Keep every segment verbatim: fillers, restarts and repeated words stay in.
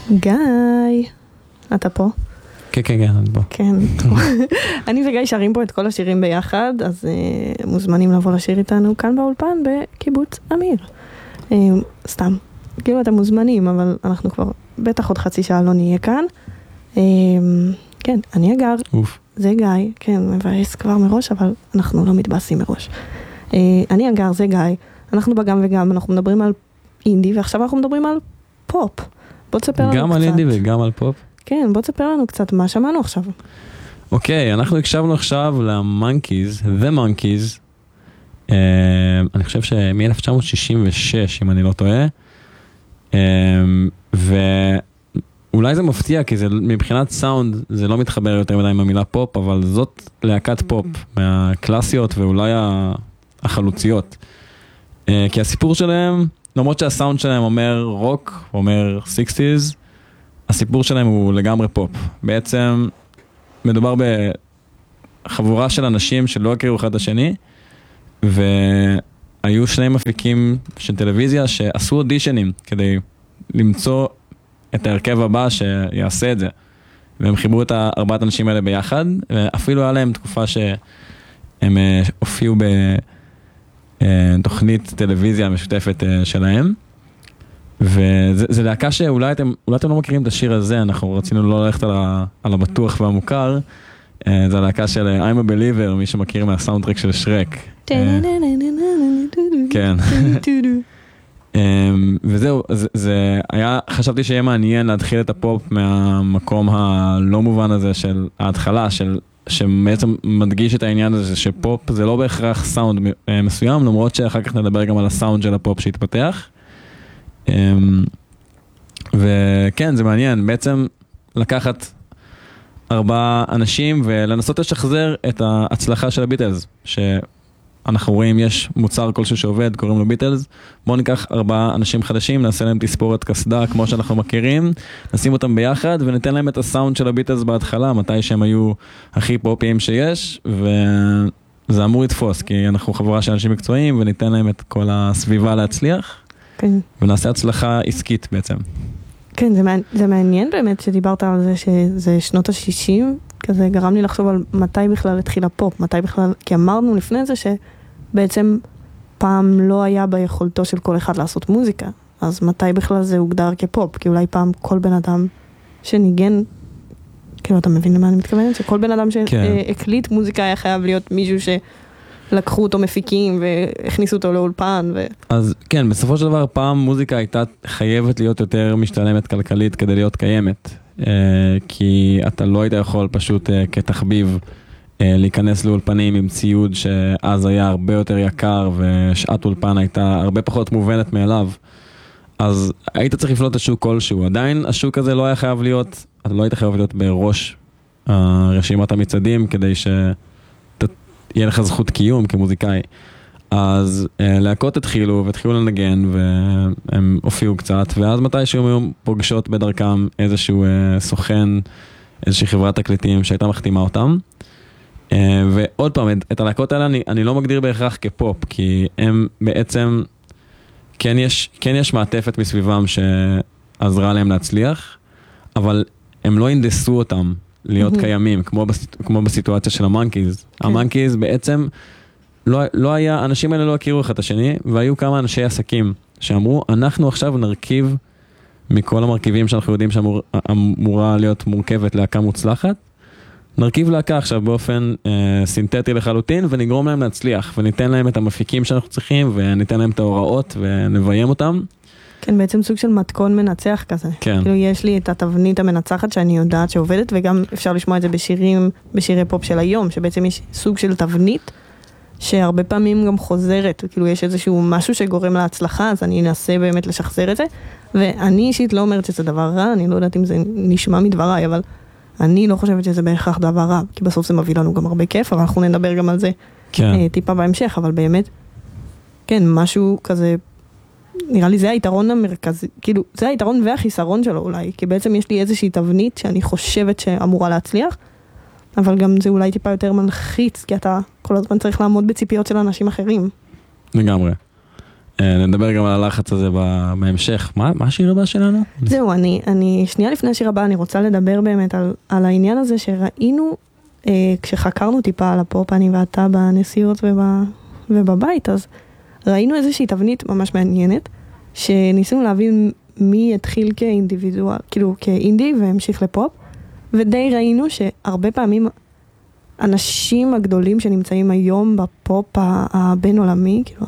גיא, אתה פה? כן, כן, כן, אני פה. כן. אני וגיא שרים פה את כל השירים ביחד, אז uh, מוזמנים לבוא לשיר איתנו כאן באולפן בקיבוץ אמיר. Uh, סתם, כאילו אתם מוזמנים, אבל אנחנו כבר בטח עוד חצי שעה לא נהיה כאן. Uh, כן, אני אגר, אוף. זה גיא, כן, מבאס כבר מראש, אבל אנחנו לא מתבאסים מראש. Uh, אני אגר, זה גיא, אנחנו בגם וגם, אנחנו מדברים על אינדי, ועכשיו אנחנו מדברים על פופ. בוא תספר לנו קצת. גם על אינדי וגם על פופ? כן, בוא תספר לנו קצת מה שמענו עכשיו. אוקיי, אנחנו הקשבנו עכשיו למונקיז, The Monkeys, uh, אני חושב שמ-אלף תשע מאות שישים ושש, אם אני לא טועה, uh, ואולי זה מפתיע, כי זה, מבחינת סאונד זה לא מתחבר יותר מדי עם המילה פופ, אבל זאת להקת פופ, מהקלאסיות ואולי החלוציות. Uh, כי הסיפור שלהם, למרות שהסאונד שלהם אומר רוק, אומר סיקסטיז, הסיפור שלהם הוא לגמרי פופ. בעצם מדובר בחבורה של אנשים שלא הכירו אחד את השני, והיו שני מפיקים של טלוויזיה שעשו אודישנים כדי למצוא את ההרכב הבא שיעשה את זה. והם חיברו את ארבעת האנשים האלה ביחד, ואפילו היה להם תקופה שהם הופיעו בתוכנית טלוויזיה משותפת שלהם. וזה להקה שאולי אתם, אולי אתם לא מכירים את השיר הזה, אנחנו רצינו לא ללכת על, ה, על הבטוח והמוכר, זה הלהקה של I'm a Believer, מי שמכיר מהסאונדטרק של שרק. כן. וזהו, זה היה, חשבתי שיהיה מעניין להתחיל את הפופ מהמקום הלא מובן הזה של ההתחלה, של שבעצם מדגיש את העניין הזה שפופ זה לא בהכרח סאונד מסוים, למרות שאחר כך נדבר גם על הסאונד של הפופ שהתפתח. וכן, זה מעניין, בעצם לקחת ארבעה אנשים ולנסות לשחזר את ההצלחה של הביטלס, שאנחנו רואים יש מוצר כלשהו שעובד, קוראים לו ביטלס, בואו ניקח ארבעה אנשים חדשים, נעשה להם תספורת כסדה כמו שאנחנו מכירים, נשים אותם ביחד וניתן להם את הסאונד של הביטלס בהתחלה, מתי שהם היו הכי פופיים שיש, וזה אמור לתפוס, כי אנחנו חברה של אנשים מקצועיים וניתן להם את כל הסביבה להצליח. כן. ונעשה הצלחה עסקית בעצם. כן, זה, מעניין, זה מעניין באמת שדיברת על זה שזה שנות ה-שישים, כזה גרם לי לחשוב על מתי בכלל התחיל הפופ, מתי בכלל, כי אמרנו לפני זה שבעצם פעם לא היה ביכולתו של כל אחד לעשות מוזיקה, אז מתי בכלל זה הוגדר כפופ, כי אולי פעם כל בן אדם שניגן, כאילו אתה מבין למה אני מתכוונת? שכל בן אדם שהקליט מוזיקה היה חייב להיות מישהו ש... לקחו אותו מפיקים והכניסו אותו לאולפן. ו... אז כן, בסופו של דבר פעם מוזיקה הייתה חייבת להיות יותר משתלמת כלכלית כדי להיות קיימת. כי אתה לא היית יכול פשוט כתחביב להיכנס לאולפנים עם ציוד שאז היה הרבה יותר יקר ושעת אולפן הייתה הרבה פחות מובנת מאליו. אז היית צריך לפלוט את השוק כלשהו. עדיין השוק הזה לא היה חייב להיות, אתה לא היית חייב להיות בראש רשימת המצעדים כדי ש... יהיה לך זכות קיום כמוזיקאי. אז אה, להקות התחילו והתחילו לנגן והם הופיעו קצת, ואז מתישהו היו פוגשות בדרכם איזשהו אה, סוכן, איזושהי חברת תקליטים שהייתה מחתימה אותם. אה, ועוד פעם, את, את הלהקות האלה אני, אני לא מגדיר בהכרח כפופ, כי הם בעצם, כן יש, כן יש מעטפת מסביבם שעזרה להם להצליח, אבל הם לא אינדסו אותם. להיות mm-hmm. קיימים, כמו, בס... כמו בסיטואציה של המונקיז. Okay. המונקיז בעצם, לא, לא היה, אנשים האלה לא הכירו אחד את השני, והיו כמה אנשי עסקים שאמרו, אנחנו עכשיו נרכיב מכל המרכיבים שאנחנו יודעים שאמורה להיות מורכבת להקה מוצלחת, נרכיב להקה עכשיו באופן אה, סינתטי לחלוטין, ונגרום להם להצליח, וניתן להם את המפיקים שאנחנו צריכים, וניתן להם את ההוראות, ונביים אותם. כן, בעצם סוג של מתכון מנצח כזה. כן. כאילו יש לי את התבנית המנצחת שאני יודעת שעובדת, וגם אפשר לשמוע את זה בשירים, בשירי פופ של היום, שבעצם יש סוג של תבנית, שהרבה פעמים גם חוזרת, כאילו יש איזשהו משהו שגורם להצלחה, אז אני אנסה באמת לשחזר את זה, ואני אישית לא אומרת שזה דבר רע, אני לא יודעת אם זה נשמע מדבריי, אבל אני לא חושבת שזה בהכרח דבר רע, כי בסוף זה מביא לנו גם הרבה כיף, אבל אנחנו נדבר גם על זה כן. טיפה בהמשך, אבל באמת, כן, משהו כזה, נראה לי זה היתרון המרכזי, כאילו, זה היתרון והחיסרון שלו אולי, כי בעצם יש לי איזושהי תבנית שאני חושבת שאמורה להצליח, אבל גם זה אולי טיפה יותר מלחיץ, כי אתה כל הזמן צריך לעמוד בציפיות של אנשים אחרים. לגמרי. נדבר גם על הלחץ הזה בהמשך. מה השיר הבא שלנו? זהו, אני, שנייה לפני השיר הבא, אני רוצה לדבר באמת על, על העניין הזה שראינו, אה, כשחקרנו טיפה על הפופ, אני ואתה בנסיעות ובא, ובבית, אז ראינו איזושהי תבנית ממש מעניינת, שניסינו להבין מי התחיל כאינדיבידואל, כאילו כאינדי והמשיך לפופ, ודי ראינו שהרבה פעמים אנשים הגדולים שנמצאים היום בפופ הבין עולמי, כאילו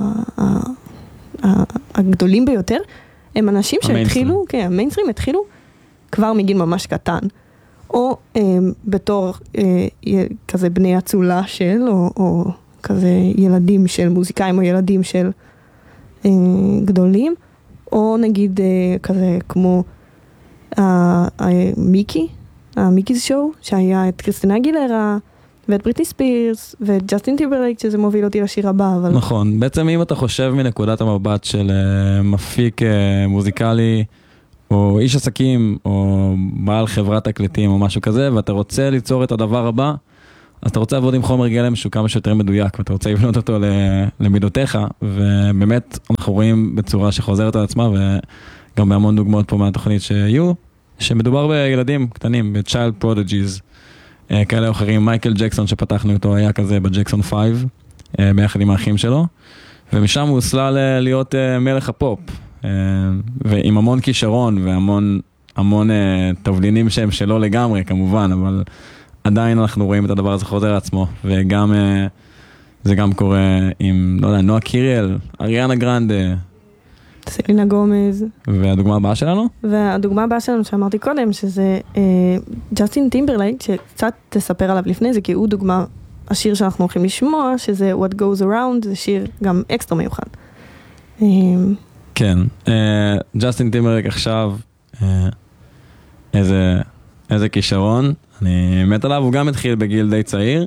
הגדולים ביותר, הם אנשים שהתחילו, כן, המיינסטרים התחילו כבר מגיל ממש קטן, או בתור כזה בני הצולה של, או כזה ילדים של מוזיקאים, או ילדים של גדולים, או נגיד כזה כמו מיקי, המיקי's שואו, שהיה את קריסטינה אגילרה, ואת בריטני ספירס, ואת ג'סטין טימברלייק, שזה מוביל אותי לשיר הבא. אבל... נכון, בעצם אם אתה חושב מנקודת המבט של uh, מפיק uh, מוזיקלי, או איש עסקים, או בעל חברת תקליטים, או משהו כזה, ואתה רוצה ליצור את הדבר הבא, אז אתה רוצה לעבוד עם חומר גלם שהוא כמה שיותר מדויק, ואתה רוצה לבנות אותו למידותיך, ובאמת אנחנו רואים בצורה שחוזרת על עצמה, וגם בהמון דוגמאות פה מהתוכנית שיהיו, שמדובר בילדים קטנים, ב-child prodigies, כאלה או אחרים. מייקל ג'קסון שפתחנו אותו היה כזה בג'קסון חמש, ביחד עם האחים שלו, ומשם הוא הוסלל להיות מלך הפופ, ועם המון כישרון והמון המון תבלינים שהם שלו לגמרי כמובן, אבל עדיין אנחנו רואים את הדבר הזה חוזר לעצמו, וגם זה גם קורה עם, לא יודע, נועה קיריאל, אריאנה גרנדה, סלינה גומז. והדוגמה הבאה שלנו? והדוגמה הבאה שלנו שאמרתי קודם, שזה ג'סטין טימברלייק, שקצת תספר עליו לפני זה, כי הוא דוגמה, השיר שאנחנו הולכים לשמוע, שזה What Goes Around, זה שיר גם אקסטרה מיוחד. כן, ג'סטין טימברלייק עכשיו, איזה, איזה כישרון, אני מת עליו, הוא גם התחיל בגיל די צעיר,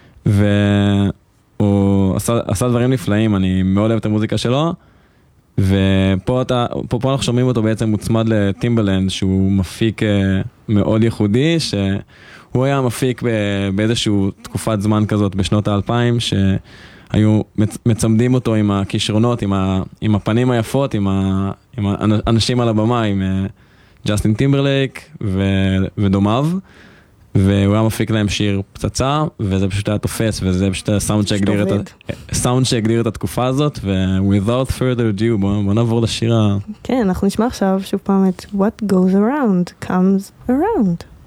והוא עשה, עשה דברים נפלאים, אני מאוד אוהב את המוזיקה שלו, ופה אתה, פה, פה אנחנו שומעים אותו בעצם מוצמד לטימברלנד, שהוא מפיק מאוד ייחודי, שהוא היה מפיק באיזשהו תקופת זמן כזאת בשנות האלפיים, שהיו מצמדים אותו עם הכישרונות, עם, ה, עם הפנים היפות, עם, ה, עם האנשים על הבמה, עם ג'סטין טימברלייק ו, ודומיו, והוא היה מפיק להם שיר פצצה, וזה פשוט היה תופס, וזה פשוט הסאונד שהגדיר את, הסאונד שהגדיר את התקופה הזאת, ו-without further ado, בוא, בוא נעבור לשיר ה... כן, אנחנו נשמע עכשיו שוב פעם את What Goes Around Comes Around.